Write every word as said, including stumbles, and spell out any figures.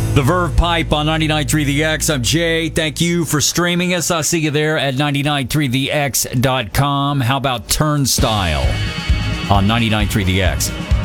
The Verve Pipe on ninety-nine point three The X. I'm Jay. Thank you for streaming us. I'll see you there at ninety-nine point three the x dot com. How about Turnstile on ninety-nine point three The X?